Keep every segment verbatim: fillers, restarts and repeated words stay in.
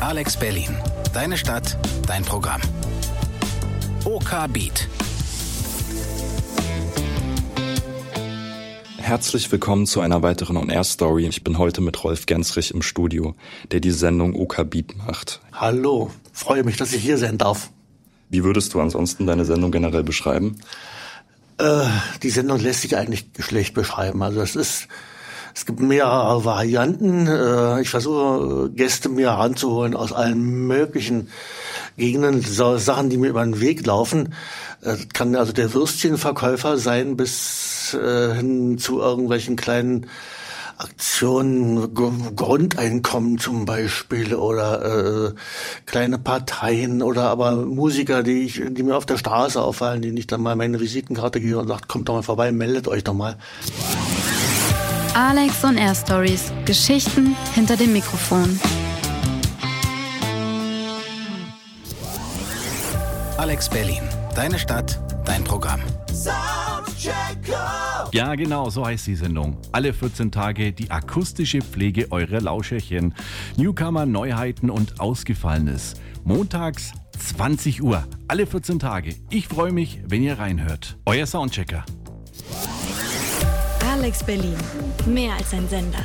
Alex Berlin. Deine Stadt, dein Programm. OK Beat. Herzlich willkommen zu einer weiteren On-Air-Story. Ich bin heute mit Rolf Gensrich im Studio, der die Sendung OK Beat macht. Hallo, freue mich, dass ich hier sein darf. Wie würdest du ansonsten deine Sendung generell beschreiben? Äh, die Sendung lässt sich eigentlich schlecht beschreiben. Also es ist, es gibt mehrere Varianten. Äh, ich versuche Gäste mir heranzuholen aus allen möglichen Gegenden, so Sachen, die mir über den Weg laufen. Äh, kann also der Würstchenverkäufer sein bis äh, hin zu irgendwelchen kleinen Aktionen, G- Grundeinkommen zum Beispiel oder äh, kleine Parteien oder aber Musiker, die ich, die mir auf der Straße auffallen, denen ich dann mal meine Visitenkarte gebe und sage, kommt doch mal vorbei, meldet euch doch mal. Alex on Air Stories. Geschichten hinter dem Mikrofon. Alex Berlin. Deine Stadt, dein Programm. Ja, genau, so heißt die Sendung. Alle vierzehn Tage die akustische Pflege eurer Lauscherchen. Newcomer, Neuheiten und Ausgefallenes. Montags zwanzig Uhr. Alle vierzehn Tage. Ich freue mich, wenn ihr reinhört. Euer Soundchecker. Alex Berlin. Mehr als ein Sender.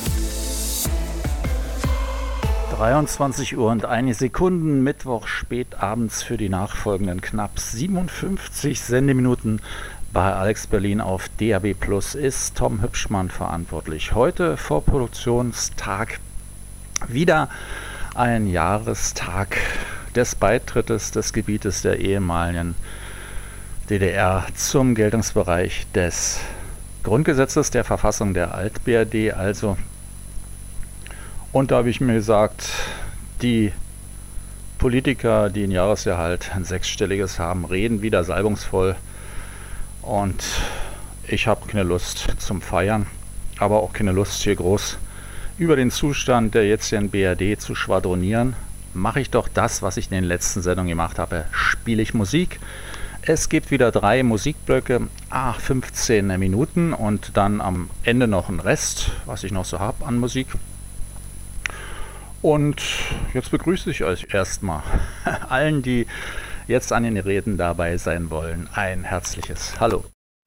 dreiundzwanzig Uhr und eine Sekunden, Mittwoch spätabends für die nachfolgenden knapp siebenundfünfzig Sendeminuten bei Alex Berlin auf D A B Plus ist Tom Hübschmann verantwortlich. Heute Vorproduktionstag, wieder ein Jahrestag des Beitrittes des Gebietes der ehemaligen D D R zum Geltungsbereich des Grundgesetzes der Verfassung der Alt-B R D, also. Und da habe ich mir gesagt, die Politiker, die ein Jahresgehalt, ein sechsstelliges haben, reden wieder salbungsvoll. Und ich habe keine Lust zum Feiern, aber auch keine Lust, hier groß über den Zustand der jetzigen B R D zu schwadronieren. Mache ich doch das, was ich in den letzten Sendungen gemacht habe. Spiele ich Musik. Es gibt wieder drei Musikblöcke, ah, fünfzehn Minuten und dann am Ende noch ein Rest, was ich noch so habe an Musik. Und jetzt begrüße ich euch erstmal allen, die jetzt an den Reden dabei sein wollen, ein herzliches Hallo.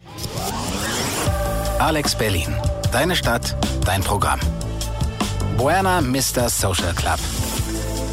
Alex Berlin. Deine Stadt, dein Programm. Buena Mister Social Club.